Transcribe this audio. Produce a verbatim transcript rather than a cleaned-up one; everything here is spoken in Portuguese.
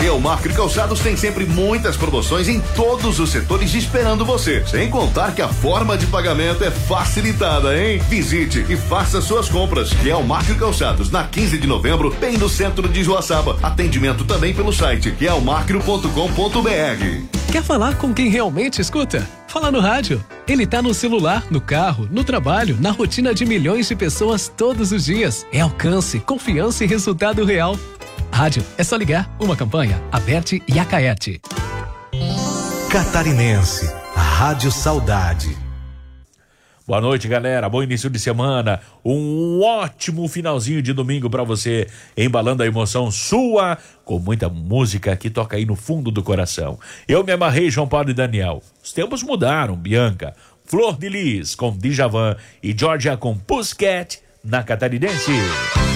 Elmark Calçados tem sempre muitas promoções em todos os setores esperando você. Sem contar que a forma de pagamento é facilitada, hein? Visite e faça suas compras. Elmark Calçados, na quinze de novembro, bem no centro de Joaçaba. Atendimento também pelo site elmark ponto com ponto br. Quer falar com quem realmente escuta? Fala no rádio. Ele tá no celular, no carro, no trabalho, na rotina de milhões de pessoas todos os dias. É alcance, confiança e resultado real. Rádio, é só ligar. Uma campanha, Aberte e Acaerte. Catarinense, Rádio Saudade. Boa noite, galera. Bom início de semana. Um ótimo finalzinho de domingo pra você, embalando a emoção sua com muita música que toca aí no fundo do coração. Eu me amarrei, João Paulo e Daniel. Os tempos mudaram, Bianca. Flor de Lis com Djavan e Georgia com Pussycat na Catarinense.